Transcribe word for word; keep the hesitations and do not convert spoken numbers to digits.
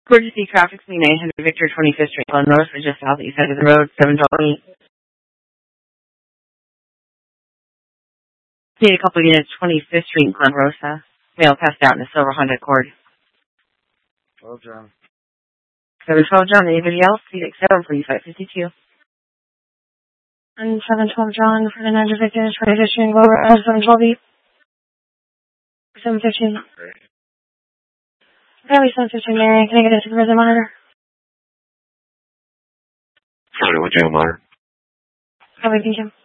Emergency traffic between nine hundred Victor twenty-fifth Street, Glen Rosa, just southeast side of the road, seven twelve. Need a couple units, twenty-fifth Street, Glen Rosa. Male passed out in a silver Honda Accord. twelve John. seven twelve John, anybody else? three six seven, forty-five fifty-two. And seven twelve John, for the nine hundred Victor, twenty-fifth Street, Glen Rosa, seven twelve E. seven fifteen. Probably seven fifteen, Mary. Can I get a supervisor monitor? forty-one General Monitor. Probably, thank you.